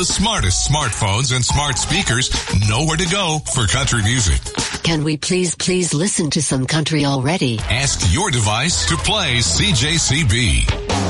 the smartest smartphones and smart speakers know where to go for country music. Can we please listen to some country already? Ask your device to play CJCB.